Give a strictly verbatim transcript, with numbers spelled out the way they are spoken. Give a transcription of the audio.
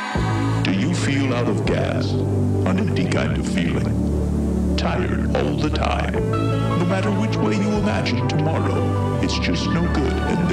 Do you feel out of gas? An empty kind of feeling? Tired all the time? No matter which way you imagine tomorrow, it's just no good and